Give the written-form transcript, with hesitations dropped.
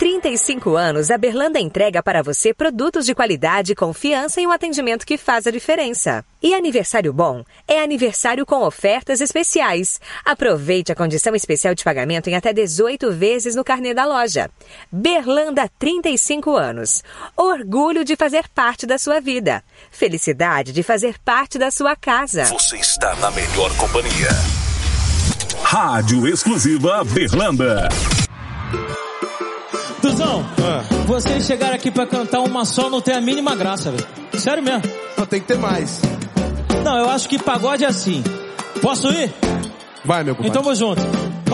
35 anos, a Berlanda entrega para você produtos de qualidade, confiança e um atendimento que faz a diferença. E aniversário bom é aniversário com ofertas especiais. Aproveite a condição especial de pagamento em até 18 vezes no carnê da loja. Berlanda, 35 anos. Orgulho de fazer parte da sua vida. Felicidade de fazer parte da sua casa. Você está na melhor companhia. Rádio Exclusiva Berlanda. Tuzão, vocês chegaram aqui pra cantar uma só, não tem a mínima graça, velho. Sério mesmo. Tem que ter mais. Não, eu acho que pagode é assim. Posso ir? Vai, meu compadre. Então vou junto.